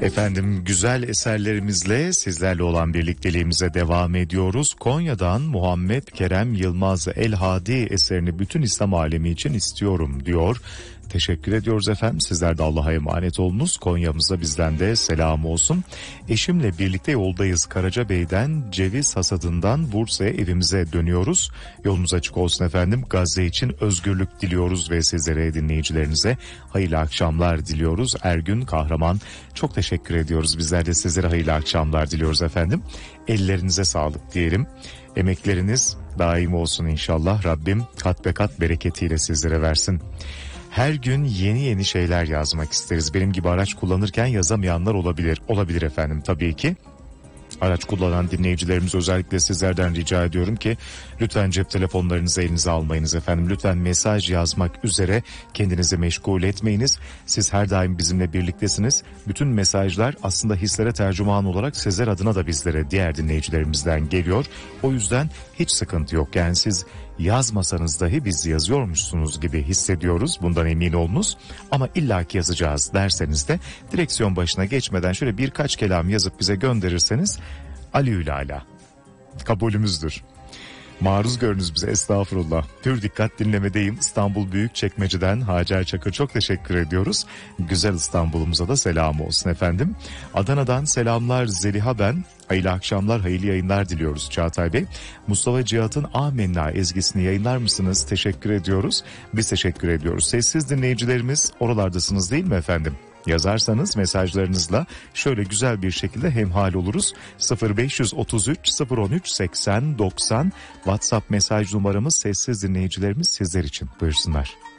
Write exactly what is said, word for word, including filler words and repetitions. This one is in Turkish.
Efendim güzel eserlerimizle sizlerle olan birlikteliğimize devam ediyoruz. Konya'dan Muhammed Kerem Yılmaz El Hadi eserini bütün İslam alemi için istiyorum diyor. Teşekkür ediyoruz efendim. Sizler de Allah'a emanet olunuz. Konya'mıza bizden de selam olsun. Eşimle birlikte yoldayız. Karacabey'den ceviz hasadından Bursa'ya evimize dönüyoruz. Yolunuz açık olsun efendim. Gazze için özgürlük diliyoruz ve sizlere, dinleyicilerinize hayırlı akşamlar diliyoruz. Ergün Kahraman, çok teşekkür ediyoruz. Bizler de sizlere hayırlı akşamlar diliyoruz efendim. Ellerinize sağlık diyelim. Emekleriniz daim olsun inşallah. Rabbim kat be kat bereketiyle sizlere versin. Her gün yeni yeni şeyler yazmak isteriz. Benim gibi araç kullanırken yazamayanlar olabilir. Olabilir efendim tabii ki. Araç kullanan dinleyicilerimiz, özellikle sizlerden rica ediyorum ki lütfen cep telefonlarınızı elinize almayınız efendim. Lütfen mesaj yazmak üzere kendinizi meşgul etmeyiniz. Siz her daim bizimle birliktesiniz. Bütün mesajlar aslında hislere tercüman olarak sizler adına da bizlere, diğer dinleyicilerimizden geliyor. O yüzden hiç sıkıntı yok. Yani siz yazmasanız dahi biz yazıyormuşsunuz gibi hissediyoruz. Bundan emin olunuz. Ama illaki yazacağız derseniz de direksiyon başına geçmeden şöyle birkaç kelam yazıp bize gönderirseniz aleyhülala kabulümüzdür. Maruz görünüz bize, estağfurullah. Pür dikkat dinlemedeyim. İstanbul Büyükçekmece'den Hacer Çakır, çok teşekkür ediyoruz. Güzel İstanbul'umuza da selam olsun efendim. Adana'dan selamlar Zeliha ben. Hayırlı akşamlar, hayırlı yayınlar diliyoruz Çağatay Bey. Mustafa Cihat'ın Amenna ezgisini yayınlar mısınız? Teşekkür ediyoruz. Biz teşekkür ediyoruz. Sessiz dinleyicilerimiz oralardasınız değil mi efendim? Yazarsanız mesajlarınızla şöyle güzel bir şekilde hemhal oluruz. sıfır beş otuz üç sıfır on üç seksen doksan WhatsApp mesaj numaramız, sessiz dinleyicilerimiz sizler için. Buyursunlar.